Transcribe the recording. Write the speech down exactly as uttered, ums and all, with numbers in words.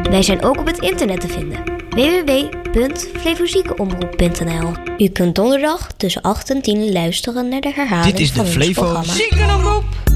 Wij zijn ook op het internet te vinden. w w w punt flevoziekenomroep punt n l. U kunt donderdag tussen acht en tien luisteren naar de herhaling Dit is de van ons Flevo programma. Ziekenomroep.